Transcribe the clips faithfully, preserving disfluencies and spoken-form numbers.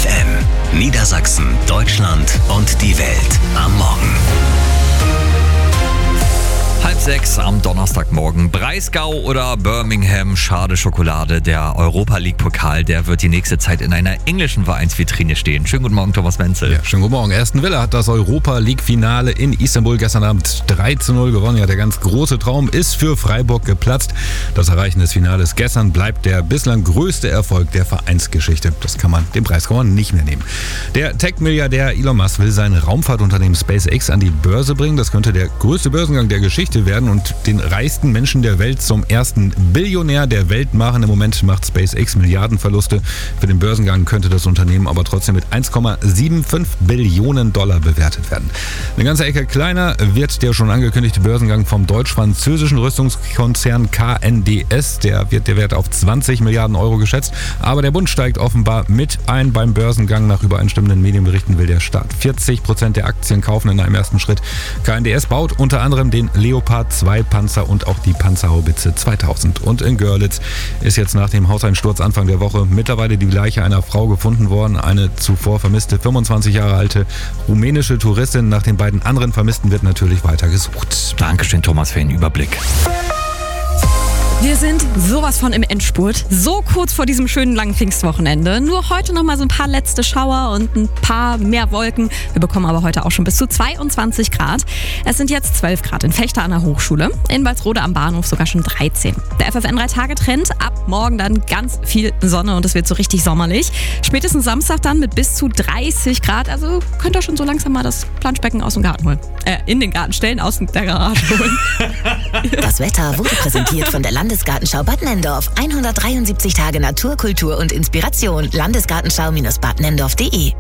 N. Niedersachsen, Deutschland und die Welt am Morgen. Halb sechs am Donnerstagmorgen. Breisgau oder Birmingham, schade Schokolade. Der Europa League Pokal, der wird die nächste Zeit in einer englischen Vereinsvitrine stehen. Schönen guten Morgen, Thomas Menzel. Ja, schönen guten Morgen. Aston Villa hat das Europa League Finale in Istanbul gestern Abend drei zu null gewonnen. Ja, der ganz große Traum ist für Freiburg geplatzt. Das Erreichen des Finales gestern bleibt der bislang größte Erfolg der Vereinsgeschichte. Das kann man dem Breisgauern nicht mehr nehmen. Der Tech-Milliardär Elon Musk will sein Raumfahrtunternehmen SpaceX an die Börse bringen. Das könnte der größte Börsengang der Geschichte werden und den reichsten Menschen der Welt zum ersten Billionär der Welt machen. Im Moment macht SpaceX Milliardenverluste. Für den Börsengang könnte das Unternehmen aber trotzdem mit eins Komma fünfundsiebzig Billionen Dollar bewertet werden. Eine ganze Ecke kleiner wird der schon angekündigte Börsengang vom deutsch-französischen Rüstungskonzern K N D S. Der wird der Wert auf zwanzig Milliarden Euro geschätzt. Aber der Bund steigt offenbar mit ein beim Börsengang. Nach übereinstimmenden Medienberichten will der Staat vierzig Prozent der Aktien kaufen in einem ersten Schritt. K N D S baut unter anderem den Leopard zwei Panzer und auch die Panzerhaubitze zweitausend. Und in Görlitz ist jetzt nach dem Hauseinsturz Anfang der Woche mittlerweile die Leiche einer Frau gefunden worden. Eine zuvor vermisste fünfundzwanzig Jahre alte rumänische Touristin. Nach den beiden anderen Vermissten wird natürlich weiter gesucht. Dankeschön, Thomas, für den Überblick. Wir sind sowas von im Endspurt, so kurz vor diesem schönen langen Pfingstwochenende. Nur heute noch mal so ein paar letzte Schauer und ein paar mehr Wolken. Wir bekommen aber heute auch schon bis zu zweiundzwanzig Grad. Es sind jetzt zwölf Grad in Vechta an der Hochschule, in Walsrode am Bahnhof sogar schon dreizehn. Der F F N drei Tage Trend, ab morgen dann ganz viel Sonne und es wird so richtig sommerlich. Spätestens Samstag dann mit bis zu dreißig Grad, also könnt ihr schon so langsam mal das Planschbecken aus dem Garten holen. Äh, in den Garten stellen, aus der Garage holen. Das Wetter wurde präsentiert von der Landesgartenschau Bad Nenndorf. hundertdreiundsiebzig Tage Natur, Kultur und Inspiration. Landesgartenschau-bad nendorf punkt de.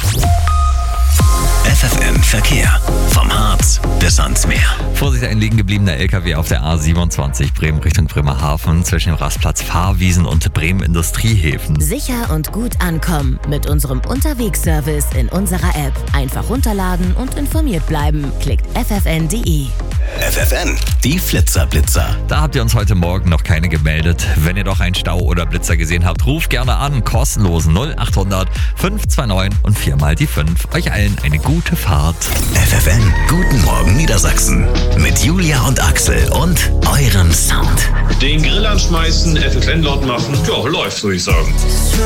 F F N Verkehr. Vom Harz bis ans Meer. Vorsicht, ein liegen gebliebener L K W auf der A siebenundzwanzig Bremen Richtung Bremerhaven zwischen dem Rastplatz Fahrwiesen und Bremen Industriehäfen. Sicher und gut ankommen mit unserem Unterwegsservice in unserer App. Einfach runterladen und informiert bleiben. Klickt f f n punkt de. F F N, die Flitzer-Blitzer. Da habt ihr uns heute Morgen noch keine gemeldet. Wenn ihr doch einen Stau oder Blitzer gesehen habt, ruft gerne an. Kostenlos null acht hundert fünf zwei neun und viermal die fünf. Euch allen eine gute Fahrt. F F N, guten Morgen Niedersachsen. Mit Julia und Axel und eurem Sound. Den Grill anschmeißen, F F N laut machen, ja, läuft, würde ich sagen.